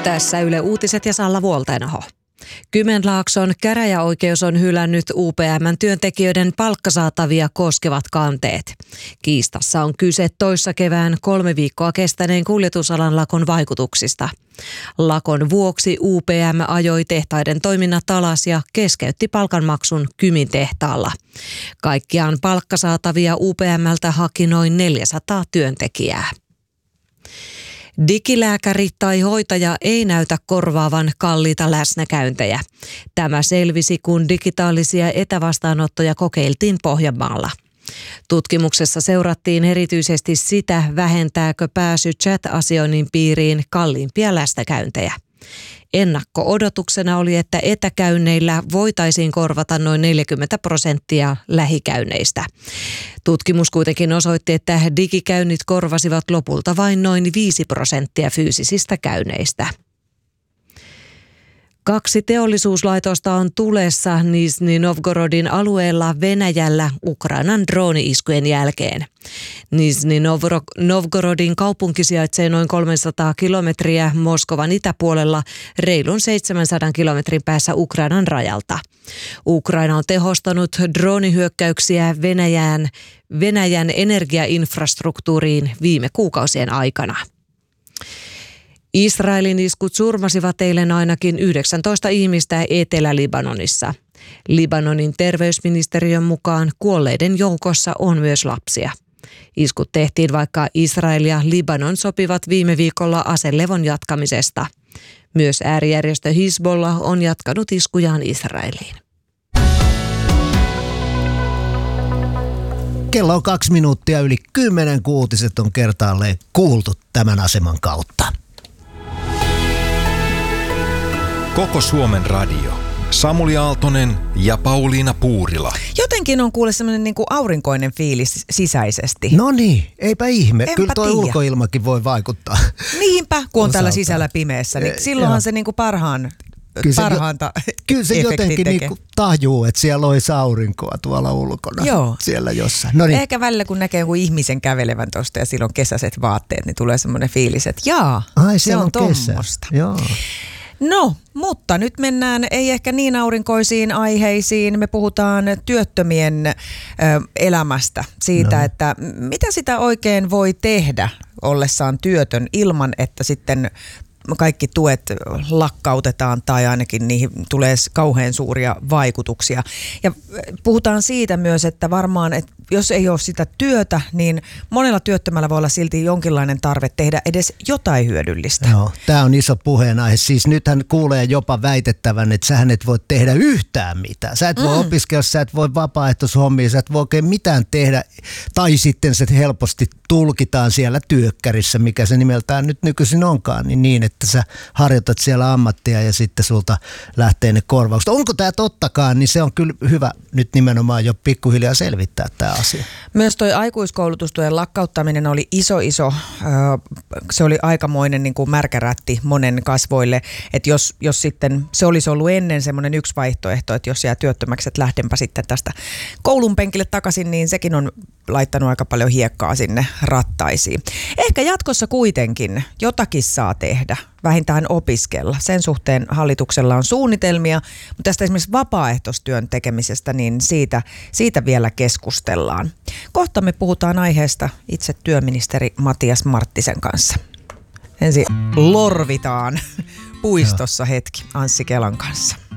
Tässä Yle Uutiset ja Salla Vuoltenaho. Kymenlaakson käräjäoikeus on hylännyt UPM:n työntekijöiden palkkasaatavia koskevat kanteet. Kiistassa on kyse toissa kevään 3 viikkoa kestäneen kuljetusalan lakon vaikutuksista. Lakon vuoksi UPM ajoi tehtaiden toiminnat alas ja keskeytti palkanmaksun Kymin tehtaalla. Kaikkiaan palkkasaatavia UPM:ltä haki noin 400 työntekijää. Digilääkäri tai hoitaja ei näytä korvaavan kalliita läsnäkäyntejä. Tämä selvisi, kun digitaalisia etävastaanottoja kokeiltiin Pohjanmaalla. Tutkimuksessa seurattiin erityisesti sitä, vähentääkö pääsy chat-asioinnin piiriin kalliimpia läsnäkäyntejä. Ennakko-odotuksena oli, että etäkäynneillä voitaisiin korvata noin 40% lähikäynneistä. Tutkimus kuitenkin osoitti, että digikäynnit korvasivat lopulta vain noin 5% fyysisistä käynneistä. 2 teollisuuslaitosta on tulessa Nizhny Novgorodin alueella Venäjällä Ukrainan drooni-iskujen jälkeen. Nizhny Novgorodin kaupunki sijaitsee noin 300 kilometriä Moskovan itäpuolella reilun 700 kilometrin päässä Ukrainan rajalta. Ukraina on tehostanut droonihyökkäyksiä Venäjän energiainfrastruktuuriin viime kuukausien aikana. Israelin iskut surmasivat eilen ainakin 19 ihmistä Etelä-Libanonissa. Libanonin terveysministeriön mukaan kuolleiden joukossa on myös lapsia. Iskut tehtiin, vaikka Israel ja Libanon sopivat viime viikolla aselevon jatkamisesta. Myös äärijärjestö Hizbollah on jatkanut iskujaan Israeliin. Kello on 2 minuuttia yli 10, kun uutiset on kertaalleen kuultu tämän aseman kautta. Koko Suomen radio. Samuli Aaltonen ja Pauliina Puurila. Jotenkin on kuule semmoinen niin kuin aurinkoinen fiilis sisäisesti. No niin, eipä ihme. Enpä Kyllä tuo tiedä. ulkoilmakin voi vaikuttaa. Niinpä, kun on täällä Osaltaan. sisällä pimeässä, niin silloinhan se niin kuin parhaanta Kyllä se efektin jotenkin tekee. niinku tajuu, että siellä olisi aurinkoa tuolla ulkona. Joo. Siellä jossain. No niin. Ehkä välillä kun näkee jonkun ihmisen kävelevän tuosta ja silloin kesäiset vaatteet, niin tulee semmoinen fiilis, että jaa, Ai, se on kesä. tommosta. Joo. No, mutta nyt mennään ei ehkä niin aurinkoisiin aiheisiin. Me puhutaan työttömien elämästä, siitä, että mitä sitä oikein voi tehdä ollessaan työtön ilman, että sitten kaikki tuet lakkautetaan tai ainakin niihin tulee kauhean suuria vaikutuksia. Ja puhutaan siitä myös, että varmaan, että jos ei ole sitä työtä, niin monella työttömällä voi olla silti jonkinlainen tarve tehdä edes jotain hyödyllistä. Joo, tämä on iso puheenaihe. Siis nythän kuulee jopa väitettävän, että sähän et voi tehdä yhtään mitään. Sä et voi opiskella, sä et voi vapaaehtoishommia, sä et voi oikein mitään tehdä. Tai sitten se helposti tulkitaan siellä työkkärissä, mikä se nimeltään nyt nykyisin onkaan, niin että sä harjoitat siellä ammattia ja sitten sulta lähtee ne korvaukset. Onko tämä tottakaan, niin se on kyllä hyvä nyt nimenomaan jo pikkuhiljaa selvittää tämä asia. Myös toi aikuiskoulutustuen lakkauttaminen oli iso, se oli aikamoinen niin kuin märkärätti monen kasvoille, että jos sitten se olisi ollut ennen semmoinen yksi vaihtoehto, että jos jää työttömäksi, että lähdenpä sitten tästä koulun penkille takaisin, niin sekin on laittanut aika paljon hiekkaa sinne rattaisiin. Ehkä jatkossa kuitenkin jotakin saa tehdä, vähintään opiskella. Sen suhteen hallituksella on suunnitelmia, mutta tästä esimerkiksi vapaaehtoistyön tekemisestä, niin siitä vielä keskustellaan. Kohta me puhutaan aiheesta itse työministeri Matias Marttisen kanssa. Ensin lorvitaan puistossa hetki Anssi Kelan kanssa.